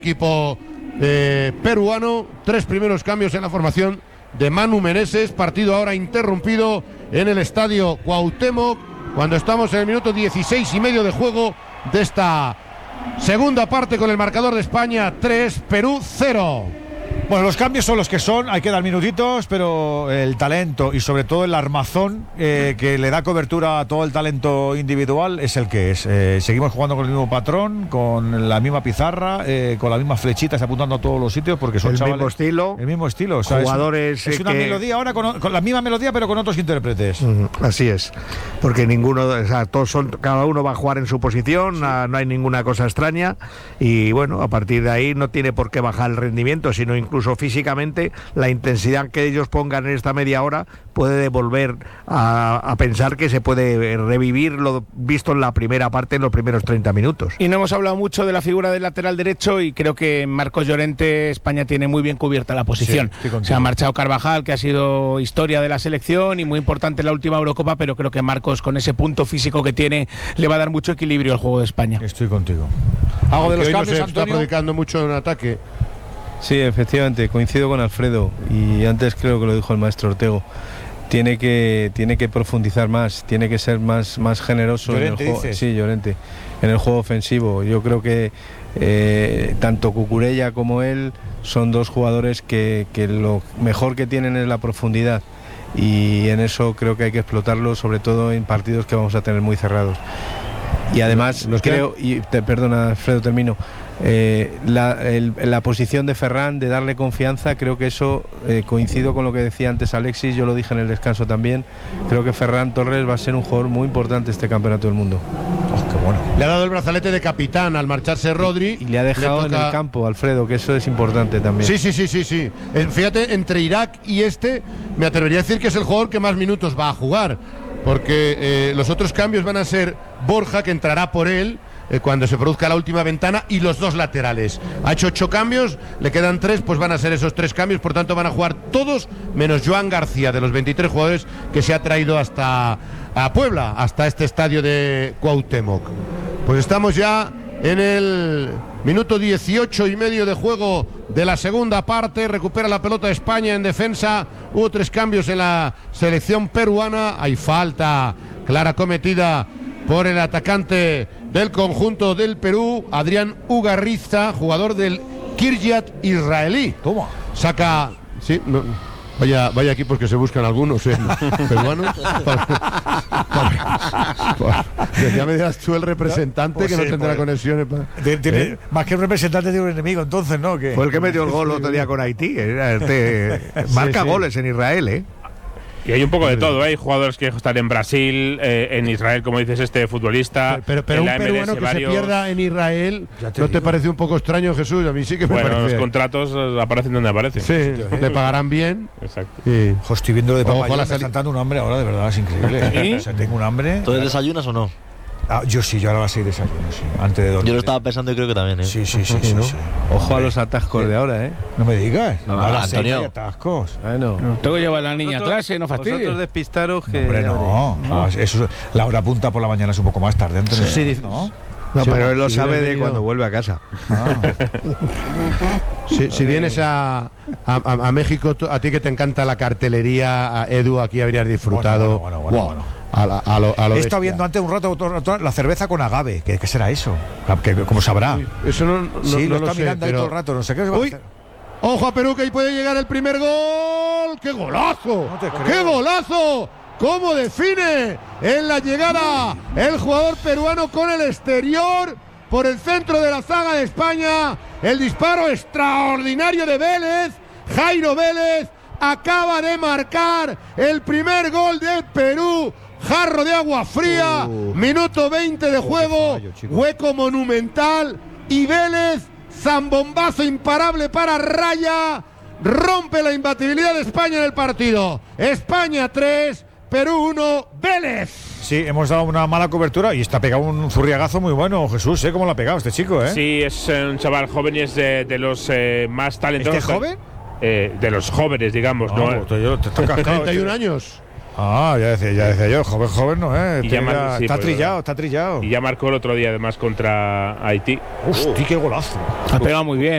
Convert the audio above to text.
Equipo peruano, 3 primeros cambios en la formación de Manu Meneses, partido ahora interrumpido en el estadio Cuauhtémoc, cuando estamos en el minuto 16 y medio de juego de esta segunda parte, con el marcador de España 3, Perú 0. Bueno, los cambios son los que son, hay que dar minutitos, pero el talento y sobre todo el armazón que le da cobertura a todo el talento individual es el que es. Seguimos jugando con el mismo patrón, con la misma pizarra, con las mismas flechitas apuntando a todos los sitios, porque son chavales, el mismo estilo, o sea, jugadores es una melodía ahora con la misma melodía, pero con otros intérpretes. Así es, porque ninguno, o sea, cada uno va a jugar en su posición, sí. No hay ninguna cosa extraña y bueno, a partir de ahí no tiene por qué bajar el rendimiento, sino incluso físicamente la intensidad que ellos pongan en esta media hora puede devolver a pensar que se puede revivir lo visto en la primera parte, en los primeros 30 minutos. Y no hemos hablado mucho de la figura del lateral derecho, y creo que Marcos Llorente, España tiene muy bien cubierta la posición. Sí, se ha marchado Carvajal, que ha sido historia de la selección y muy importante en la última Eurocopa, pero creo que Marcos, con ese punto físico que tiene, le va a dar mucho equilibrio al juego de España. Estoy contigo. Hago de los cambios, no está predicando mucho en ataque. Sí, efectivamente, coincido con Alfredo, y antes creo que lo dijo el maestro Ortego. Tiene que profundizar más, tiene que ser más generoso. Llorente, en el juego. ¿dices? Sí, Llorente, en el juego ofensivo. Yo creo que tanto Cucurella como él son dos jugadores que lo mejor que tienen es la profundidad, y en eso creo que hay que explotarlo, sobre todo en partidos que vamos a tener muy cerrados. Y además creo, perdona Alfredo, termino. La posición de Ferran, de darle confianza, creo que eso coincido con lo que decía antes Alexis, yo lo dije en el descanso también. Creo que Ferran Torres va a ser un jugador muy importante este campeonato del mundo. Qué bueno. Le ha dado el brazalete de capitán al marcharse Rodri y le ha dejado en el campo, Alfredo, que eso es importante también. Sí. Fíjate, entre Irak y me atrevería a decir que es el jugador que más minutos va a jugar, porque los otros cambios van a ser Borja, que entrará por él cuando se produzca la última ventana, y los dos laterales. Ha hecho 8 cambios, le quedan 3, pues van a ser esos 3 cambios, por tanto van a jugar todos menos Joan García, de los 23 jugadores que se ha traído hasta a Puebla, hasta este estadio de Cuauhtémoc. Pues estamos ya en el minuto 18 y medio de juego de la segunda parte. Recupera la pelota España en defensa. Hubo 3 cambios en la selección peruana. Hay falta clara cometida por el atacante del conjunto del Perú, Adrián Ugarriza, jugador del Kiryat israelí. Toma. Saca, sí, no, vaya equipos que se buscan algunos peruanos. Ya me dirás tú el representante, pues que no tendrá conexiones. Más que un representante de un enemigo, entonces, ¿no? Que fue el que metió el gol el otro día con Haití. Marca goles en Israel, ¿eh? Y hay un poco de todo, hay jugadores que están en Brasil, en Israel, como dices, este futbolista. Pero un peruano que se pierda en Israel, ¿no te parece un poco extraño, Jesús? A mí sí que me parece. Los contratos aparecen donde aparecen. Sí, te pagarán bien. Exacto. Y estoy viendo de papá, me está dando un hambre ahora, de verdad, es increíble. O sea, tengo un hambre. ¿Tú desayunas o no? Yo sí, yo ahora a las 6 desayuno, sí, antes de dormir. Yo lo estaba pensando y creo que también, ¿eh? Sí. ¿no? Sí. Ojo a los atascos de ahora, ¿eh? No me digas. No, a las Antonio. 6 hay atascos. Bueno. Tengo que llevar a la niña a clase, no fastidies. Vosotros despistaros que... Hombre, no. Eso, la hora punta por la mañana es un poco más tarde. Entonces, sí, ¿no? No, pero él lo sabe de cuando vuelve a casa. Si vienes a México, a ti que te encanta la cartelería, Edu, aquí habrías disfrutado. Bueno. A lo he estado viendo antes un rato la cerveza con agave. ¿Qué será eso? ¿Cómo sabrá? Eso no lo lo está sé, mirando ahí todo el rato. No sé qué se va a hacer. Ojo a Perú, que ahí puede llegar el primer gol. ¡Qué golazo! No te creo. ¡Qué golazo! ¿Cómo define en la llegada el jugador peruano con el exterior por el centro de la zaga de España? El disparo extraordinario de Vélez. Jairo Vélez acaba de marcar el primer gol de Perú. Jarro de agua fría, minuto 20 de juego, hueco monumental, y Vélez, zambombazo imparable para Raya, rompe la imbatibilidad de España en el partido. España 3, Perú 1, Vélez. Sí, hemos dado una mala cobertura y está pegado un zurriagazo muy bueno, Jesús, ¿cómo lo ha pegado este chico, Sí, es un chaval joven y es de los más talentosos. ¿Este joven? De los jóvenes, digamos, ¿no? Te está cascado. 31 años. Ya decía yo, joven no es. Está trillado. Y ya marcó el otro día, además, contra Haití. Hostia, qué golazo. Ha pegado muy bien.